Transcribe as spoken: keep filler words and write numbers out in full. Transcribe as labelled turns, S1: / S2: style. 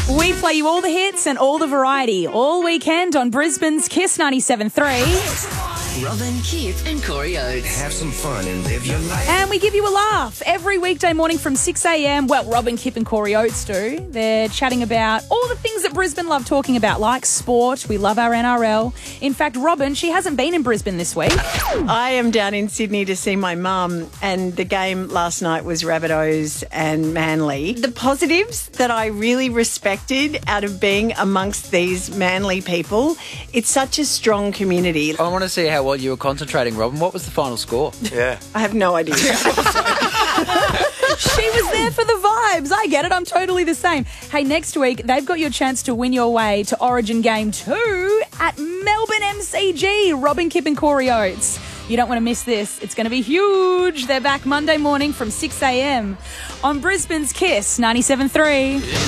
S1: We play you all the hits and all the variety all weekend on Brisbane's Kiss ninety-seven point three.
S2: Robin, Kip and Corey Oates.
S3: Have some fun and live your life.
S1: And we give you a laugh every weekday morning from six a.m. Well, Robin, Kip and Corey Oates do. They're chatting about all the things that Brisbane love talking about, like sport. We love our N R L. In fact, Robin, she hasn't been in Brisbane this week.
S4: I am down in Sydney to see my mum, and the game last night was Rabbitohs and Manly. The positives that I really respected out of being amongst these Manly people, it's such a strong community.
S5: I want to see how well you were concentrating, Robin. What was the final score?
S3: Yeah.
S4: I have no idea.
S1: She was there for the vibes. I get it. I'm totally the same. Hey, next week, they've got your chance to win your way to Origin Game two at Melbourne M C G. Robin, Kip and Corey Oates. You don't want to miss this. It's going to be huge. They're back Monday morning from six a.m. on Brisbane's Kiss ninety-seven point three.